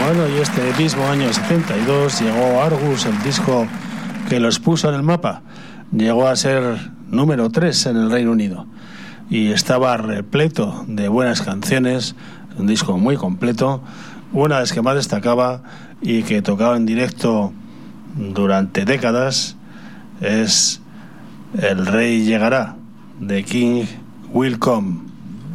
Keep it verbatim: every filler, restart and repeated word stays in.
Bueno, y este mismo año setenta y dos llegó Argus, el disco que los puso en el mapa. Llegó a ser número tres en el Reino Unido y estaba repleto de buenas canciones, un disco muy completo. Una de las que más destacaba y que tocaba en directo durante décadas es El Rey Llegará, de King Will Come.